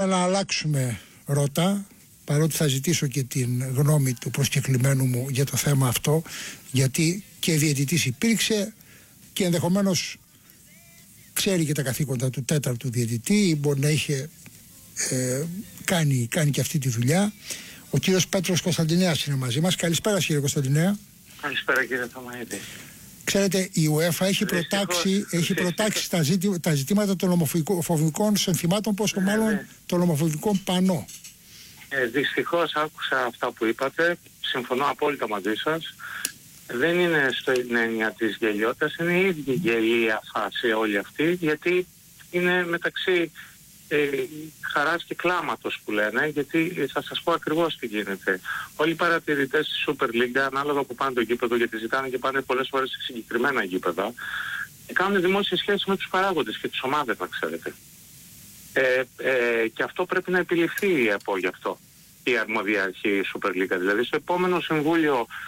να αλλάξουμε ρότα, παρότι θα ζητήσω και την γνώμη του προσκεκλημένου μου για το θέμα αυτό, γιατί και διαιτητής υπήρξε και ενδεχομένως ξέρει και τα καθήκοντα του τέταρτου διαιτητή, μπορεί να είχε κάνει και αυτή τη δουλειά. Ο κύριος Πέτρος Κωνσταντινέας είναι μαζί μας. Καλησπέρα κύριε Κωνσταντινέα. Καλησπέρα κύριε Θωμαίδη. Ξέρετε, η UEFA έχει προτάξει τα ζητήματα των ομοφοβικών συνθημάτων, πόσο μάλλον των ομοφοβικών πανό. Δυστυχώς άκουσα αυτά που είπατε, συμφωνώ απόλυτα μαζί σας. Δεν είναι στην έννοια της γελιότητας, είναι η ίδια γελία φάση όλη αυτή, γιατί είναι μεταξύ χαράς και κλάματος που λένε, γιατί θα σας πω ακριβώς τι γίνεται. Όλοι οι παρατηρητές της Super League, ανάλογα που πάνε το γήπεδο, γιατί ζητάνε και πάνε πολλές φορές σε συγκεκριμένα γήπεδα, κάνουν δημόσιες σχέσεις με τους παράγοντες και τις ομάδες, να ξέρετε. Και αυτό πρέπει να επιληφθεί από γι' αυτό η αρμόδια αρχή Super League. Δηλαδή στο επόμενο συμβούλιο